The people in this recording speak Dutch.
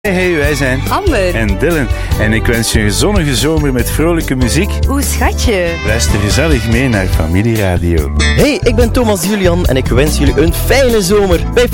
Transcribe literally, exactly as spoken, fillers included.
Hey, wij zijn Amber en Dylan. En ik wens je een zonnige zomer met vrolijke muziek. Hoe schatje? Luister gezellig mee naar Familieradio. Hey, ik ben Thomas Julian en ik wens jullie een fijne zomer bij